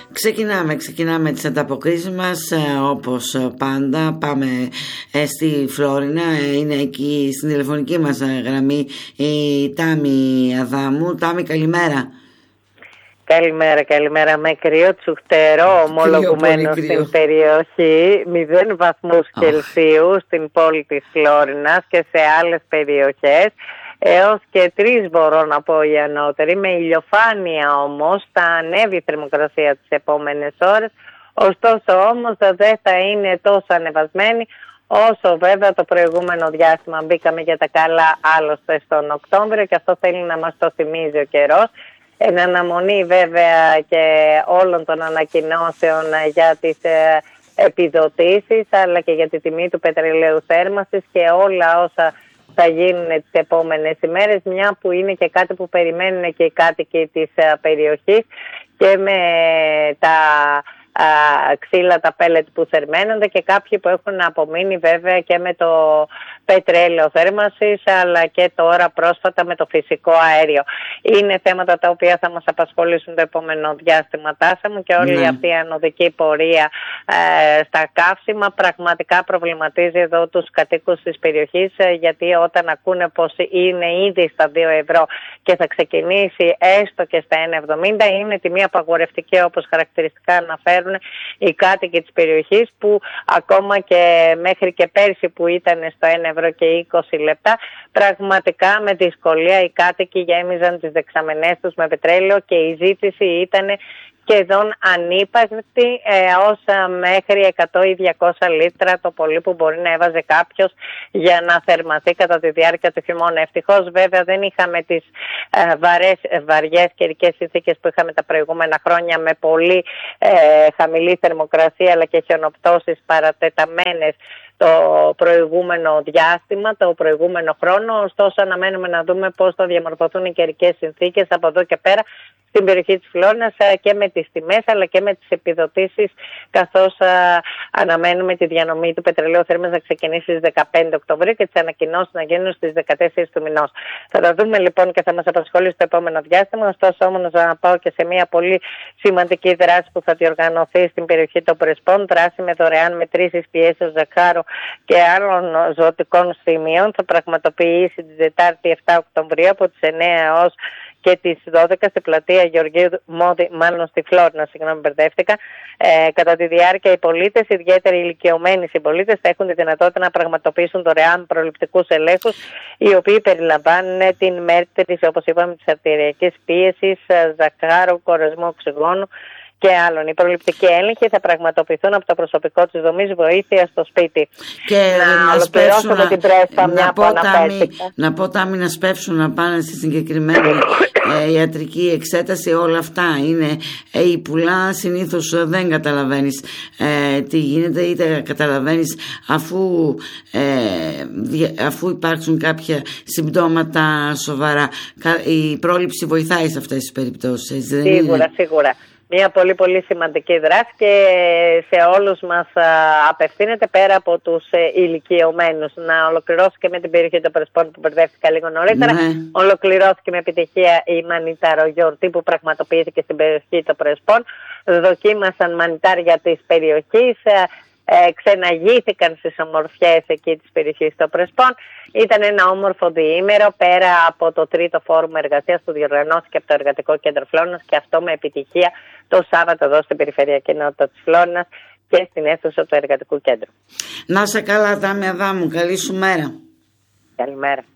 Ξεκινάμε τις ανταποκρίσεις μας όπως πάντα. Πάμε στη Φλόρινα. Είναι εκεί στην τηλεφωνική μας γραμμή η Τάμι Αδάμου. Τάμι, καλημέρα. Καλημέρα. Με κρύο τσουχτερό ομολογουμένο στην περιοχή, 0 βαθμούς Κελσίου στην πόλη της Φλόρινας και σε άλλες περιοχές, έως και 3 μπορώ να πω οι ανώτεροι. Με ηλιοφάνεια όμως θα ανέβει η θερμοκρασία τις επόμενες ώρες, ωστόσο όμως δεν θα είναι τόσο ανεβασμένη όσο βέβαια το προηγούμενο διάστημα. Μπήκαμε για τα καλά άλλωστε στον Οκτώβριο και αυτό θέλει να μας το θυμίζει ο καιρός. Εν αναμονή βέβαια και όλων των ανακοινώσεων για τις επιδοτήσεις αλλά και για τη τιμή του πετρελαίου θέρμανσης και όλα όσα θα γίνουν τις επόμενες ημέρες, μια που είναι και κάτι που περιμένουν και οι κάτοικοι της περιοχής και με τα ξύλα, τα πέλετ που θερμαίνονται και κάποιοι που έχουν απομείνει βέβαια και με το πετρέλαιο θέρμανσης αλλά και τώρα πρόσφατα με το φυσικό αέριο. Είναι θέματα τα οποία θα μας απασχολήσουν το επόμενο διάστημα, Τάσα μου, και όλη αυτή η ανωδική πορεία στα καύσιμα πραγματικά προβληματίζει εδώ τους κατοίκους της περιοχής, γιατί όταν ακούνε πως είναι ήδη στα 2 ευρώ και θα ξεκινήσει έστω και στα 1,70 είναι τιμή απαγορευτική όπως χαρακτηριστικά αναφέρουν οι κάτοικοι της περιοχής, που ακόμα και μέχρι και πέρσι που ήταν στο 1 ευρώ και 20 λεπτά πραγματικά με δυσκολία οι κάτοικοι γέμιζαν τις δεξαμενές τους με πετρέλαιο και η ζήτηση ήταν σχεδόν ανύπαρκτη, ως μέχρι 100 ή 200 λίτρα το πολύ που μπορεί να έβαζε κάποιος για να θερμανθεί κατά τη διάρκεια του χειμώνα. Ευτυχώς βέβαια δεν είχαμε τις βαριές καιρικές συνθήκες που είχαμε τα προηγούμενα χρόνια με πολύ χαμηλή θερμοκρασία αλλά και χιονοπτώσεις παρατεταμένες το προηγούμενο διάστημα, το προηγούμενο χρόνο. Ωστόσο αναμένουμε να δούμε πώς θα διαμορφωθούν οι καιρικές συνθήκες από εδώ και πέρα στην περιοχή της Φλόρινας και με τις τιμές αλλά και με τις επιδοτήσεις, καθώς αναμένουμε τη διανομή του πετρελαίου θέρμανσης να ξεκινήσει στις 15 Οκτωβρίου και τις ανακοινώσεις να γίνουν στις 14 του μηνός. Θα τα δούμε λοιπόν και θα μας απασχολήσει το επόμενο διάστημα. Ωστόσο όμως να πάω και σε μια πολύ σημαντική δράση που θα διοργανωθεί στην περιοχή των Πρεσπών, δράση με δωρεάν μετρήσεις πιέσεως ζαχάρου και άλλων ζωτικών σημείων. Θα πραγματοποιήσει την Τετάρτη 7 Οκτωβρίου από τις 9 έως και τις 12 στην πλατεία Γεωργίου Μόδη, μάλλον στη Φλόρινα, μπερδεύτηκα. Κατά τη διάρκεια οι πολίτες, ιδιαίτερα οι ηλικιωμένοι συμπολίτες, θα έχουν τη δυνατότητα να πραγματοποιήσουν δωρεάν προληπτικούς ελέγχους, οι οποίοι περιλαμβάνουν την μέτρηση, όπως είπαμε, της αρτηριακής πίεσης, ζαχάρου, κορεσμού οξυγόνου και άλλων. Οι προληπτικοί έλεγχοι θα πραγματοποιηθούν από το προσωπικό της δομής βοήθειας στο σπίτι. Και να ολοκληρώσω με την πρέσβα, μια που αναφέρθηκα. Να πω, Τάμι, να σπεύσουν να πάνε στη συγκεκριμένη ιατρική εξέταση. Όλα αυτά είναι πουλά. Συνήθως δεν καταλαβαίνεις τι γίνεται, είτε καταλαβαίνεις αφού υπάρξουν κάποια συμπτώματα σοβαρά. Η πρόληψη βοηθάει σε αυτές τις περιπτώσεις. Σίγουρα. Μια πολύ σημαντική δράση και σε όλους μας απευθύνεται, πέρα από τους ηλικιωμένους. Να ολοκληρώσει και με την περιοχή των Πρεσπών που μπερδεύτηκα λίγο νωρίτερα. Ολοκληρώθηκε με επιτυχία η μανιταρογιορτή που πραγματοποιήθηκε στην περιοχή των Πρεσπών. Δοκίμασαν μανιτάρια της περιοχής. Ξεναγήθηκαν στις ομορφιές εκεί της περιοχής των Πρεσπών. Ήταν ένα όμορφο διήμερο πέρα από το 3ο φόρουμ εργασίας που διοργανώθηκε από το Εργατικό Κέντρο Φλόρινας και αυτό με επιτυχία το Σάββατο εδώ στην Περιφερειακή Ενότητα της Φλόρινας και στην αίθουσα του Εργατικού Κέντρου. Να σε καλά, Τάμι Αδάμου, καλή σου μέρα. Καλημέρα.